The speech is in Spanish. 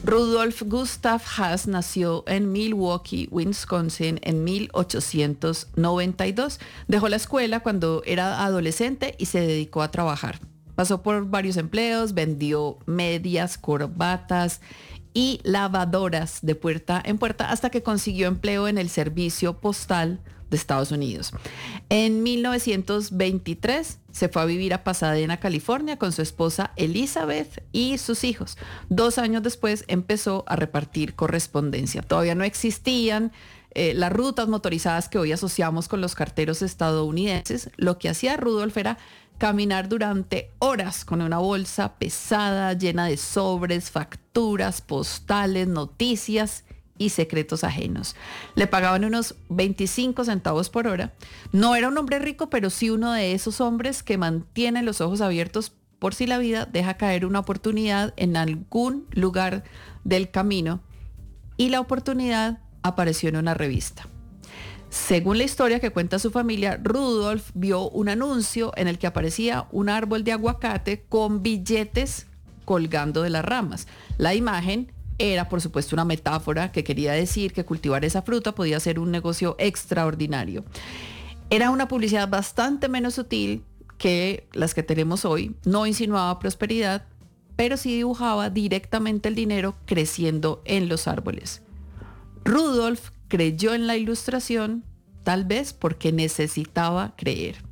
Rudolf Gustav Haas nació en Milwaukee, Wisconsin, en 1892. Dejó la escuela cuando era adolescente y se dedicó a trabajar. Pasó por varios empleos, vendió medias, corbatas y lavadoras de puerta en puerta hasta que consiguió empleo en el servicio postal de Estados Unidos. En 1923 se fue a vivir a Pasadena, California, con su esposa Elizabeth y sus hijos. 2 años después empezó a repartir correspondencia. Todavía no existían las rutas motorizadas que hoy asociamos con los carteros estadounidenses. Lo que hacía Rudolf era caminar durante horas con una bolsa pesada llena de sobres, facturas, postales, noticias y secretos ajenos. Le pagaban unos 25 centavos por hora. No era un hombre rico, pero sí uno de esos hombres que mantienen los ojos abiertos por si la vida deja caer una oportunidad en algún lugar del camino. Y la oportunidad apareció en una revista. Según la historia que cuenta su familia, Rudolf vio un anuncio en el que aparecía un árbol de aguacate con billetes colgando de las ramas. La imagen era, por supuesto, una metáfora que quería decir que cultivar esa fruta podía ser un negocio extraordinario. Era una publicidad bastante menos sutil que las que tenemos hoy. No insinuaba prosperidad, pero sí dibujaba directamente el dinero creciendo en los árboles. Rudolf creyó en la ilustración, tal vez porque necesitaba creer.